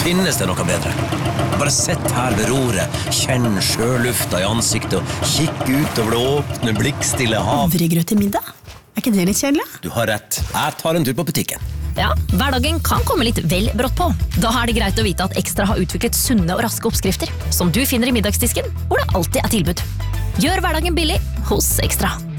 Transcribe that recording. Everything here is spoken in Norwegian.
Finnes det noe bedre? Bare sett her ved roret, kjenn sjølufta i ansiktet og kikk ut over det åpne, blikkstille hav. Havregrøt til middag? Ikke det litt kjedelig? Du har rett. Jeg tar en tur på butikken. Ja, hverdagen kan komme litt vel brått på. Da er det greit å vite at Ekstra har utviklet sunne og raske oppskrifter, som du finner i middagsdisken, hvor det alltid er tilbud. Gjør hverdagen billig hos Ekstra.